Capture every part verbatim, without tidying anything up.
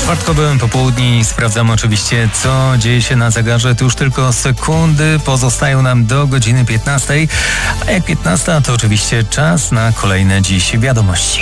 czwartkowym popołudni sprawdzamy oczywiście, co dzieje się na zegarze. To już tylko sekundy pozostają nam do godziny piętnastej. A jak piętnasta, to oczywiście czas na kolejne dziś wiadomości.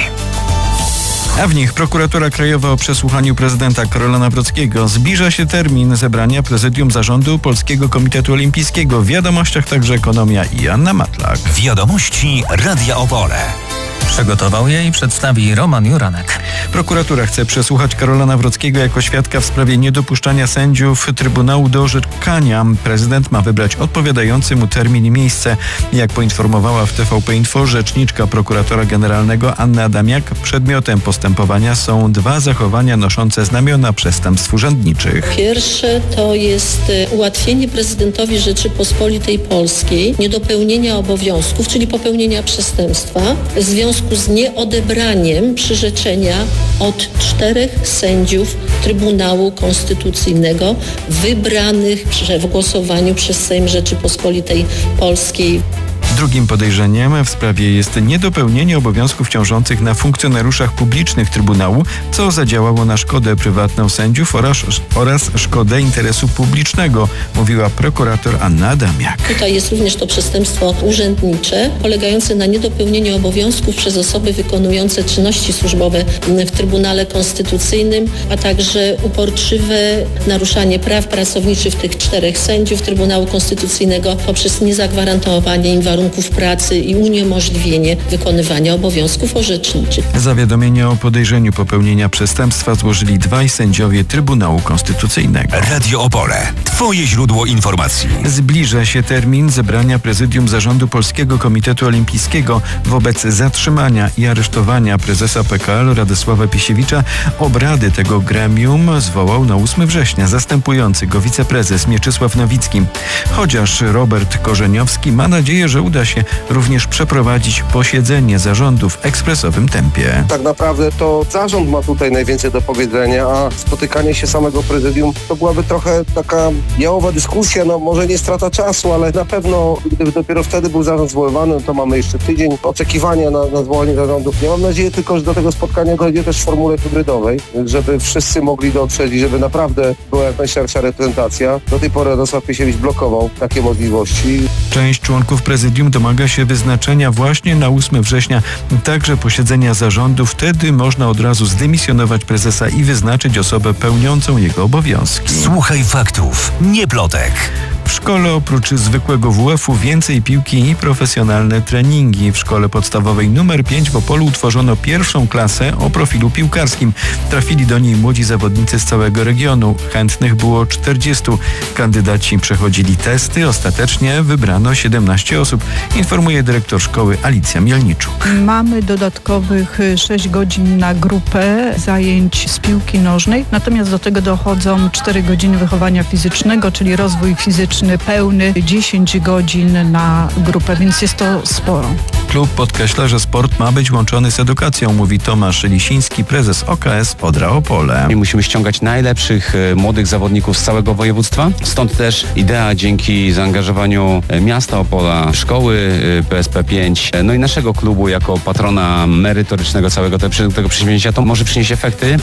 A w nich prokuratura krajowa o przesłuchaniu prezydenta Karola Nawrockiego. Zbliża się termin zebrania prezydium zarządu Polskiego Komitetu Olimpijskiego. W wiadomościach także ekonomia i Anna Matlak. Wiadomości Radia Opole. Przygotował je i przedstawi Roman Juranek. Prokuratura chce przesłuchać Karola Nawrockiego jako świadka w sprawie niedopuszczania sędziów Trybunału do orzekania. Prezydent ma wybrać odpowiadający mu termin i miejsce. Jak poinformowała w T V P Info rzeczniczka prokuratora generalnego Anna Adamiak, przedmiotem postępowania są dwa zachowania noszące znamiona przestępstw urzędniczych. Pierwsze to jest ułatwienie prezydentowi Rzeczypospolitej Polskiej niedopełnienia obowiązków, czyli popełnienia przestępstwa w związku z nieodebraniem przyrzeczenia od czterech sędziów Trybunału Konstytucyjnego wybranych w głosowaniu przez Sejm Rzeczypospolitej Polskiej. Drugim podejrzeniem w sprawie jest niedopełnienie obowiązków ciążących na funkcjonariuszach publicznych Trybunału, co zadziałało na szkodę prywatną sędziów oraz, oraz szkodę interesu publicznego, mówiła prokurator Anna Adamiak. Tutaj jest również to przestępstwo urzędnicze, polegające na niedopełnieniu obowiązków przez osoby wykonujące czynności służbowe w Trybunale Konstytucyjnym, a także uporczywe naruszanie praw pracowniczych tych czterech sędziów Trybunału Konstytucyjnego poprzez niezagwarantowanie im warunków pracy i uniemożliwienie wykonywania obowiązków orzeczniczych. Zawiadomienie o podejrzeniu popełnienia przestępstwa złożyli dwaj sędziowie Trybunału Konstytucyjnego. Radio Opole. Twoje źródło informacji. Zbliża się termin zebrania prezydium zarządu Polskiego Komitetu Olimpijskiego. Wobec zatrzymania i aresztowania prezesa P K L Radosława Pisiewicza obrady tego gremium zwołał na ósmego września zastępujący go wiceprezes Mieczysław Nowicki. Chociaż Robert Korzeniowski ma nadzieję, że uda się również przeprowadzić posiedzenie zarządu w ekspresowym tempie. Tak naprawdę to zarząd ma tutaj najwięcej do powiedzenia, a spotykanie się samego prezydium to byłaby trochę taka jałowa dyskusja, no może nie strata czasu, ale na pewno gdyby dopiero wtedy był zarząd zwoływany, to mamy jeszcze tydzień oczekiwania na, na zwołanie zarządów. Ja mam nadzieję tylko, że do tego spotkania dojdzie też w formule hybrydowej, żeby wszyscy mogli dotrzeć i żeby naprawdę była jak najszersza reprezentacja. Do tej pory Radosław Pisiewicz blokował takie możliwości. Część członków prezydium domaga się wyznaczenia właśnie na ósmego września także posiedzenia zarządu. Wtedy można od razu zdymisjonować prezesa i wyznaczyć osobę pełniącą jego obowiązki. Słuchaj faktów, nie plotek. W szkole oprócz zwykłego W F-u więcej piłki i profesjonalne treningi. W szkole podstawowej numer pięć w Opolu utworzono pierwszą klasę o profilu piłkarskim. Trafili do niej młodzi zawodnicy z całego regionu. Chętnych było czterdziestu. Kandydaci przechodzili testy. Ostatecznie wybrano siedemnaście osób, informuje dyrektor szkoły Alicja Mielniczuk. Mamy dodatkowych sześć godzin na grupę zajęć z piłki nożnej, natomiast do tego dochodzą cztery godziny wychowania fizycznego, czyli rozwój fizyczny pełny, dziesięć godzin na grupę, więc jest to sporo. Klub podkreśla, że sport ma być łączony z edukacją, mówi Tomasz Lisiński, prezes O K S Odra Opole. Musimy ściągać najlepszych młodych zawodników z całego województwa. Stąd też idea dzięki zaangażowaniu miasta Opola, szkoły P S P pięć, no i naszego klubu jako patrona merytorycznego całego tego przedsięwzięcia, to może przynieść efekty.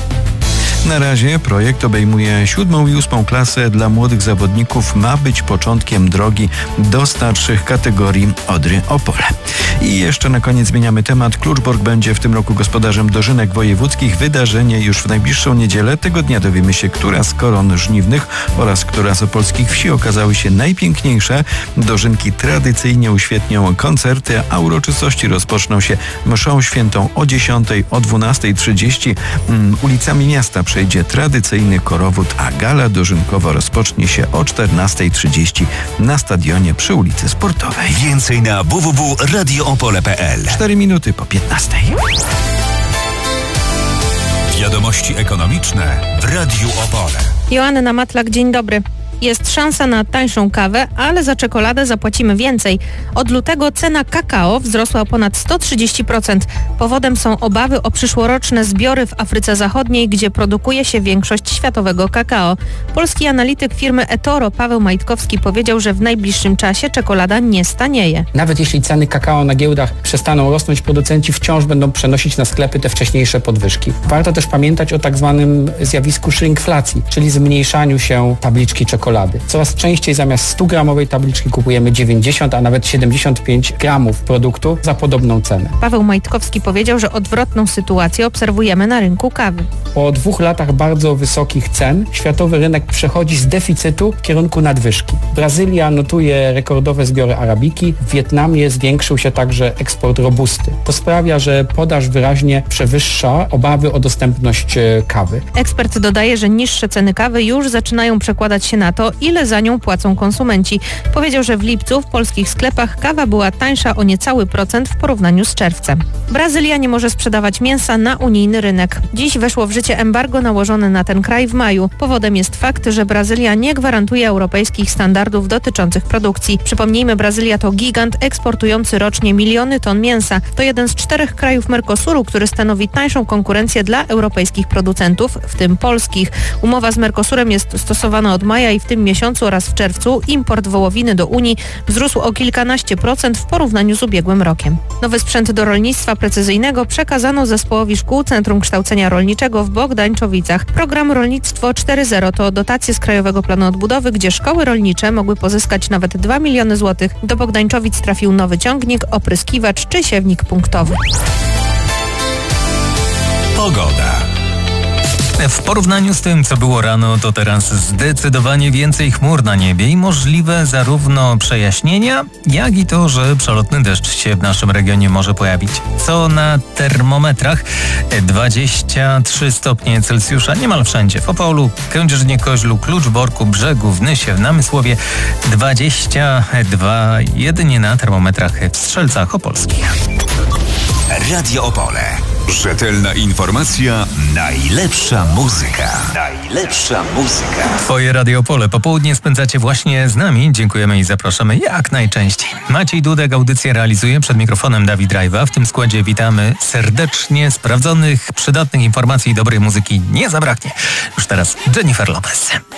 Na razie projekt obejmuje siódmą i ósmą klasę. Dla młodych zawodników ma być początkiem drogi do starszych kategorii Odry Opole. I jeszcze na koniec zmieniamy temat. Kluczbork będzie w tym roku gospodarzem dożynek wojewódzkich. Wydarzenie już w najbliższą niedzielę. Tego dnia dowiemy się, która z koron żniwnych oraz która z opolskich wsi okazały się najpiękniejsze. Dożynki tradycyjnie uświetnią koncerty, a uroczystości rozpoczną się mszą świętą o dziesiątej, o dwunastej trzydzieści. Um, ulicami miasta przejdzie tradycyjny korowód, a gala dożynkowa rozpocznie się o czternastej trzydzieści na stadionie przy ulicy Sportowej. Więcej na w w w kropka radio opole kropka p l. cztery minuty po piętnastej. Wiadomości ekonomiczne w Radiu Opole. Joanna Matlak, dzień dobry. Jest szansa na tańszą kawę, ale za czekoladę zapłacimy więcej. Od lutego cena kakao wzrosła o ponad sto trzydzieści procent. Powodem są obawy o przyszłoroczne zbiory w Afryce Zachodniej, gdzie produkuje się większość światowego kakao. Polski analityk firmy eToro Paweł Majtkowski powiedział, że w najbliższym czasie czekolada nie stanieje. Nawet jeśli ceny kakao na giełdach przestaną rosnąć, producenci wciąż będą przenosić na sklepy te wcześniejsze podwyżki. Warto też pamiętać o tak zwanym zjawisku shrinkflacji, czyli zmniejszaniu się tabliczki czekolady. Coraz częściej zamiast stu gramowej tabliczki kupujemy dziewięćdziesiąt, a nawet siedemdziesiąt pięć gramów produktu za podobną cenę. Paweł Majtkowski powiedział, że odwrotną sytuację obserwujemy na rynku kawy. Po dwóch latach bardzo wysokich cen światowy rynek przechodzi z deficytu w kierunku nadwyżki. Brazylia notuje rekordowe zbiory arabiki, w Wietnamie zwiększył się także eksport robusty. To sprawia, że podaż wyraźnie przewyższa obawy o dostępność kawy. Ekspert dodaje, że niższe ceny kawy już zaczynają przekładać się na to, ile za nią płacą konsumenci. Powiedział, że w lipcu w polskich sklepach kawa była tańsza o niecały procent w porównaniu z czerwcem. Brazylia nie może sprzedawać mięsa na unijny rynek. Dziś weszło w życie embargo nałożone na ten kraj w maju. Powodem jest fakt, że Brazylia nie gwarantuje europejskich standardów dotyczących produkcji. Przypomnijmy, Brazylia to gigant eksportujący rocznie miliony ton mięsa. To jeden z czterech krajów Mercosuru, który stanowi tańszą konkurencję dla europejskich producentów, w tym polskich. Umowa z Mercosurem jest stosowana od maja i w tym miesiącu oraz w czerwcu import wołowiny do Unii wzrósł o kilkanaście procent w porównaniu z ubiegłym rokiem. Nowy sprzęt do rolnictwa precyzyjnego przekazano zespołowi szkół Centrum Kształcenia Rolniczego w Bogdańczowicach. Program Rolnictwo cztery zero to dotacje z Krajowego Planu Odbudowy, gdzie szkoły rolnicze mogły pozyskać nawet dwa miliony złotych. Do Bogdańczowic trafił nowy ciągnik, opryskiwacz czy siewnik punktowy. Pogoda. W porównaniu z tym, co było rano, to teraz zdecydowanie więcej chmur na niebie i możliwe zarówno przejaśnienia, jak i to, że przelotny deszcz się w naszym regionie może pojawić. Co na termometrach? dwadzieścia trzy stopnie Celsjusza niemal wszędzie. W Opolu, Kędzierzynie-Koźlu, Kluczborku, Brzegu, w Nysie, w Namysłowie dwadzieścia dwa jedynie na termometrach w Strzelcach Opolskich. Radio Opole. Rzetelna informacja, najlepsza muzyka. Najlepsza muzyka. Twoje Radio Opole popołudnie spędzacie właśnie z nami. Dziękujemy i zapraszamy jak najczęściej. Maciej Dudek audycję realizuje, przed mikrofonem Dawid Rajwa. W tym składzie witamy serdecznie. Sprawdzonych, przydatnych informacji i dobrej muzyki nie zabraknie. Już teraz Jennifer Lopez.